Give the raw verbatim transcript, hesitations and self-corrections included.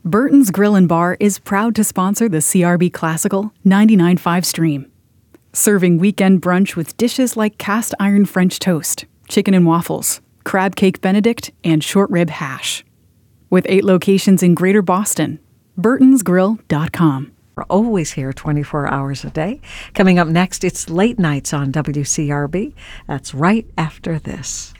Burton's Grill and Bar is proud to sponsor the C R B Classical ninety-nine point five stream. Serving weekend brunch with dishes like cast iron French toast, chicken and waffles, crab cake Benedict, and short rib hash. With eight locations in Greater Boston, burtons grill dot com. We're always here twenty-four hours a day. Coming up next, it's Late Nights on W C R B. That's right after this.